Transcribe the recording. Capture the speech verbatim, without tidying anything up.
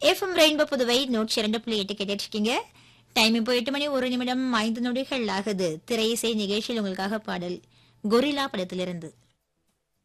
FM rainbow Puduvai நூற்றி இரண்டு புள்ளி எட்டு கேட்டுட்டு இருக்கீங்க. டைம் இப்போ எட்டு மணி ஒரு நிமிடம் ஐந்து நொடிகள் ஆகுது. திரை இசை நிகழ்ச்சியில் உங்களுக்காக பாடல் கொரில்லா படத்திலிருந்து.